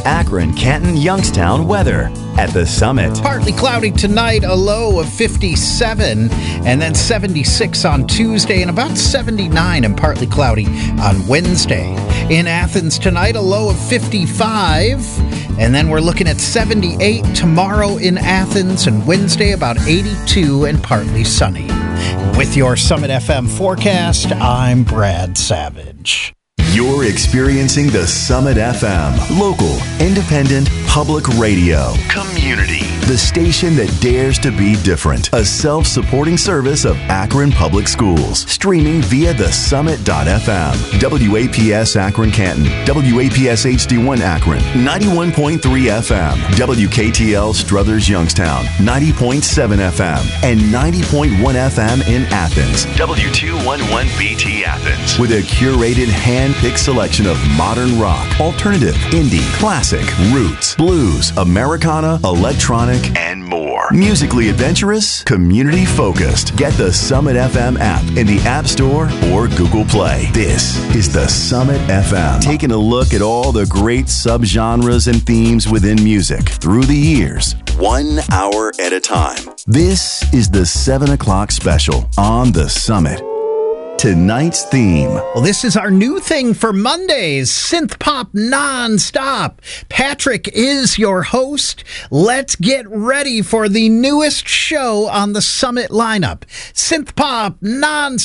Akron, Canton, Youngstown weather at the Summit. Partly cloudy tonight, a low of 57, and then 76 on Tuesday, and about 79 and partly cloudy on Wednesday. In Athens tonight, a low of 55, and then we're looking at 78 tomorrow in Athens, and Wednesday about 82 and partly sunny. With your Summit FM forecast, I'm Brad Savage. You're experiencing the Summit FM, local, independent, public radio. Community. The station that dares to be different. A self-supporting service of Akron Public Schools. Streaming via the Summit.fm. WAPS Akron Canton. WAPS HD1 Akron. 91.3 FM. WKTL Struthers Youngstown. 90.7 FM. And 90.1 FM in Athens. W211BT Athens. With a curated hand-picked selection of modern rock, alternative, indie, classic, roots, blues, Americana, electronic, and more. Musically adventurous, community focused. Get the Summit FM app in the App Store or Google Play. This is the Summit FM. Taking a look at all the great subgenres and themes within music through the years, 1 hour at a time. This is the 7 o'clock special on the Summit. Tonight's theme. Well, this is our new thing for Mondays, Synth Pop Nonstop. Patrick is your host. Let's get ready for the newest show on the Summit lineup, Synth Pop Nonstop.